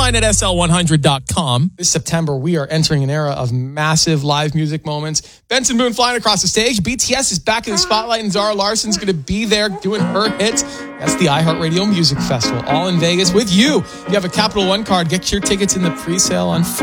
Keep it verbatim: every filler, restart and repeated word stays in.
online at S L one hundred dot com. This September, we are entering an era of massive live music moments. Benson Boone flying across the stage. B T S is back in the spotlight, and Zara Larson's going to be there doing her hits. That's the iHeartRadio Music Festival, all in Vegas with you. If you have a Capital One card, get your tickets in the pre-sale on Friday.